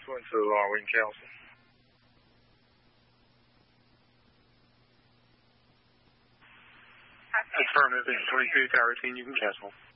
Twin to we can cancel. Affirmative, 22 Tower 18, you can cancel.